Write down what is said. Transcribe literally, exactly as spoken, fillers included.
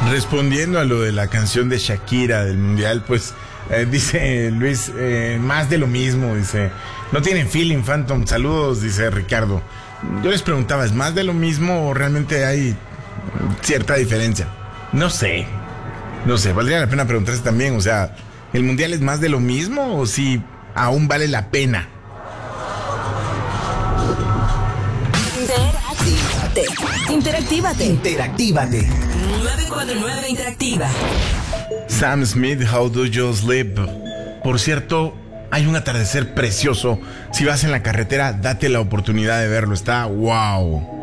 Respondiendo a lo de la canción de Shakira del Mundial, pues eh, dice Luis, eh, más de lo mismo, dice, no tienen feeling, Phantom, saludos, dice Ricardo. Yo les preguntaba, ¿es más de lo mismo o realmente hay cierta diferencia? No sé, no sé, valdría la pena preguntarse también, o sea, ¿el Mundial es más de lo mismo o si aún vale la pena? Interactívate. Interactívate. Interactívate. nueve cuatro nueve Interactiva. Sam Smith, How Do You Sleep? Por cierto, hay un atardecer precioso. Si vas en la carretera, date la oportunidad de verlo. Está wow.